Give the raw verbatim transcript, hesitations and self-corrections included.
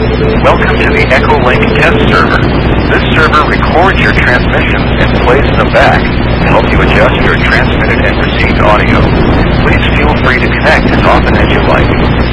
Welcome to the Echolink test server. This server records your transmissions and plays them back to help you adjust your transmitted and received audio. Please feel free to connect as often as you like.